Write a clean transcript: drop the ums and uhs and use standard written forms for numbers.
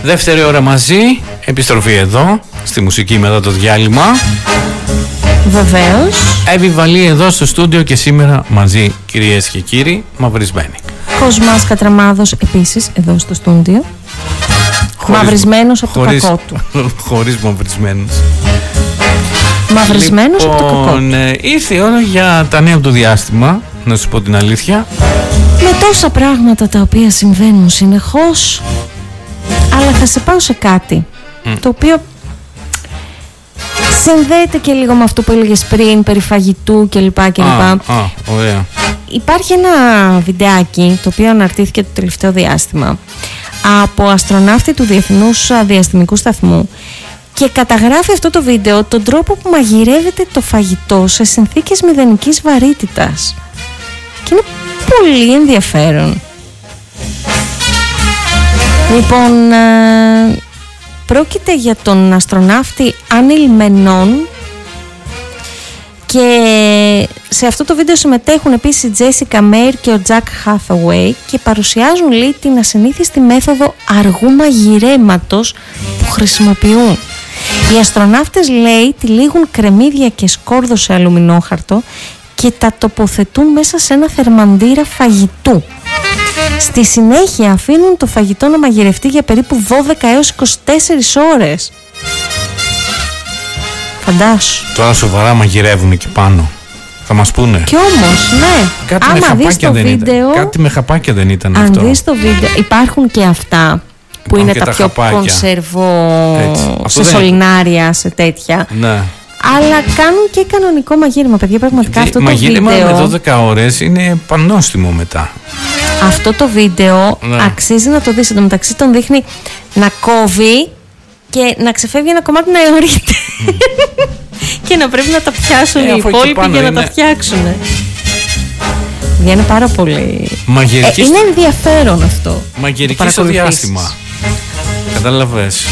Δεύτερη ώρα μαζί, επιστροφή εδώ, στη μουσική μετά το διάλειμμα. Βεβαίως. Εύη εδώ στο στούντιο και σήμερα μαζί, κυρίες και κύριοι, μαυρισμένοι. Κοσμάς Κατραμάδος επίσης εδώ στο στούντιο. Μαυρισμένος από το κακό του. Χωρίς μαυρισμένος. Μαυρισμένος από το κακό του. Ήρθε η ώρα για τα νέα του διάστημα, να σου πω την αλήθεια. Με τόσα πράγματα τα οποία συμβαίνουν συνεχώς. Αλλά θα σε πάω σε κάτι το οποίο συνδέεται και λίγο με αυτό που έλεγες πριν, περί φαγητού κλπ. Ωραία. Υπάρχει ένα βιντεάκι το οποίο αναρτήθηκε το τελευταίο διάστημα από αστροναύτη του Διεθνούς Διαστημικού Σταθμού και καταγράφει αυτό το βίντεο τον τρόπο που μαγειρεύεται το φαγητό σε συνθήκες μηδενικής βαρύτητας. Και είναι πολύ ενδιαφέρον. Λοιπόν, πρόκειται για τον αστροναύτη Άνιλ Μενών και σε αυτό το βίντεο συμμετέχουν επίσης η Τζέσικα Μέιρ και ο Τζακ Χάθαουεϊ και παρουσιάζουν, λέει, την ασυνήθιστη μέθοδο αργού μαγειρέματος που χρησιμοποιούν. Οι αστροναύτες, λέει, τυλίγουν κρεμμύδια και σκόρδο σε αλουμινόχαρτο και τα τοποθετούν μέσα σε ένα θερμαντήρα φαγητού. Στη συνέχεια αφήνουν το φαγητό να μαγειρευτεί για περίπου 12 έως 24 ώρες. Φαντάσου. Τώρα σοβαρά μαγειρεύουν εκεί πάνω. Θα μας πούνε. Κι όμως, ναι. Κάτι με χαπάκια δεν ήταν. Κάτι με χαπάκια δεν ήταν αυτό. Αν δεις το βίντεο, υπάρχουν και αυτά που είναι τα πιο κονσερβό σε σωληνάρια, σε τέτοια. Ναι. Αλλά κάνουν και κανονικό μαγείρεμα, παιδιά, πραγματικά αυτό το βίντεο. Μαγείρεμα με 12 ώρες είναι πανόστιμο μετά. Αυτό το βίντεο αξίζει να το δεις. Εν τω μεταξύ τον δείχνει να κόβει και να ξεφεύγει ένα κομμάτι να αιωρείται. Και να πρέπει να τα πιάσουν οι υπόλοιποι για να τα φτιάξουν. Είναι πάρα πολύ. Είναι ενδιαφέρον αυτό. Μαγειρική στο διάστημα. Κατάλαβες.